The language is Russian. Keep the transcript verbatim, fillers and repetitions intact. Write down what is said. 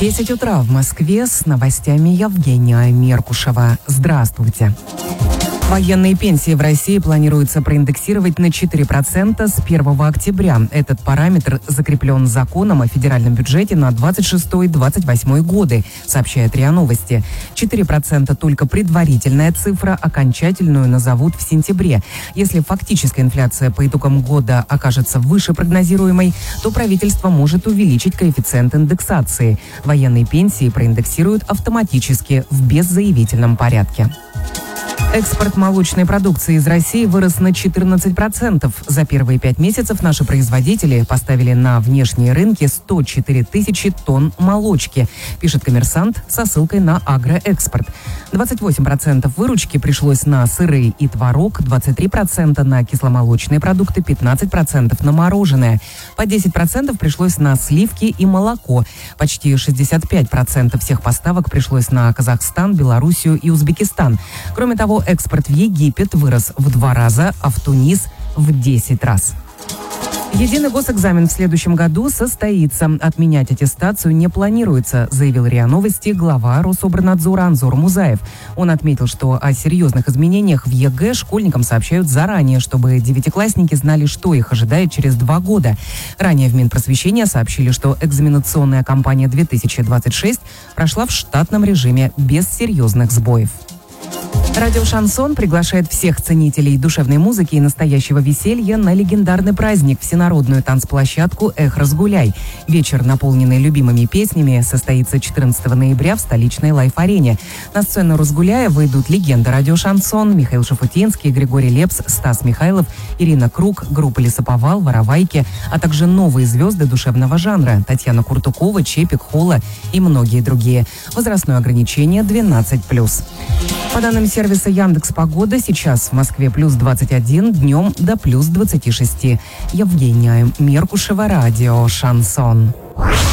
десять утра в Москве, с новостями Евгения Меркушева. Здравствуйте. Военные пенсии в России планируется проиндексировать на четыре процента с первого октября. Этот параметр закреплен законом о федеральном бюджете на двадцать шестой — двадцать восьмой годы, сообщает РИА Новости. четыре процента только предварительная цифра, окончательную назовут в сентябре. Если фактическая инфляция по итогам года окажется выше прогнозируемой, то правительство может увеличить коэффициент индексации. Военные пенсии проиндексируют автоматически в беззаявительном порядке. Экспорт молочной продукции из России вырос на четырнадцать процентов. За первые пять месяцев наши производители поставили на внешние рынки сто четыре тысячи тонн молочки, пишет «Коммерсант» со ссылкой на агроэкспорт. двадцать восемь процентов выручки пришлось на сыры и творог, двадцать три процента на кисломолочные продукты, пятнадцать процентов на мороженое. По десять процентов пришлось на сливки и молоко. Почти шестьдесят пять процентов всех поставок пришлось на Казахстан, Белоруссию и Узбекистан. Кроме того, экспорт в Египет вырос в два раза, а в Тунис в десять раз. Единый госэкзамен в следующем году состоится. Отменять аттестацию не планируется, заявил РИА Новости глава Рособорнадзора Анзор Музаев. Он отметил, что о серьезных изменениях в ЕГЭ школьникам сообщают заранее, чтобы девятиклассники знали, что их ожидает через два года. Ранее в Минпросвещения сообщили, что экзаменационная кампания две тысячи двадцать шесть прошла в штатном режиме без серьезных сбоев. Радио «Шансон» приглашает всех ценителей душевной музыки и настоящего веселья на легендарный праздник – всенародную танцплощадку «Эх, разгуляй». Вечер, наполненный любимыми песнями, состоится четырнадцатого ноября в столичной Лайф-арене. На сцену «Разгуляя» выйдут легенды радио «Шансон» Михаил Шафутинский, Григорий Лепс, Стас Михайлов, Ирина Круг, группа «Лесоповал», «Воровайки», а также новые звезды душевного жанра – Татьяна Куртукова, Чепик, Холла и многие другие. Возрастное ограничение двенадцать плюс. По данным сервиса Яндекс.Погода, сейчас в Москве плюс двадцать один, днем до плюс двадцать шесть. Евгения Меркушева, радио «Шансон».